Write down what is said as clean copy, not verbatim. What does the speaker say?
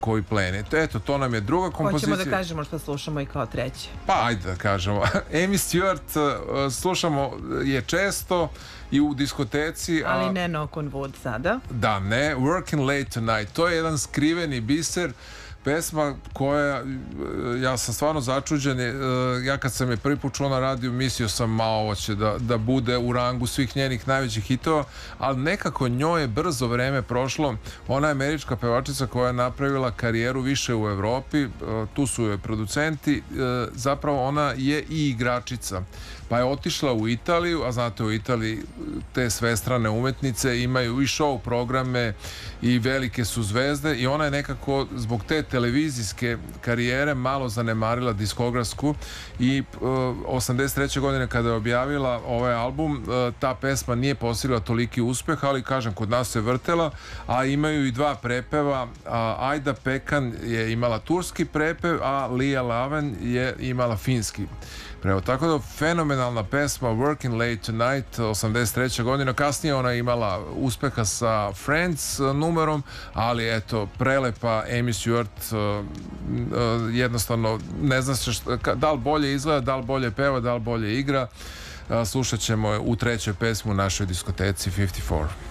koji pleni. Eto, to nam je druga kompozicija. Hoćemo da kažemo što slušamo i kao treće. Pa, ajde da kažemo. Amy Stewart slušamo je često i u diskoteci. Ali ne Knock on Wood sada. Da, ne. Working Late Tonight. To je jedan skriveni biser. Pesma koja, ja sam stvarno začuđen, ja kad sam je prvi put čuo na radiju mislio sam ovo će da bude u rangu svih njenih najvećih hitova, ali nekako njoj je brzo vreme prošlo. Ona je američka pevačica koja je napravila karijeru više u Evropi, tu su joj producenti, zapravo ona je i igračica. Pa je otišla u Italiju, a znate u Italiji te svestrane umetnice imaju i show programe i velike su zvezde i ona je nekako zbog te televizijske karijere malo zanemarila diskografsku i 83. godine kada je objavila ovaj album, ta pesma nije postigla toliki uspeh, ali kažem, kod nas se vrtela, a imaju i dva prepeva. Ajda Pekan je imala turski prepev, a Lija Laven je imala finski prevod. Tako da fenomenalna pesma Working Late Tonight, 83. godina. Kasnije ona je imala uspeha sa Friends numerom, ali eto, prelepa Amy Stewart, jednostavno ne zna se da li bolje izgleda, da li bolje peva, da li bolje igra. Slušat ćemo u trećoj pesmu u našoj diskoteci 54.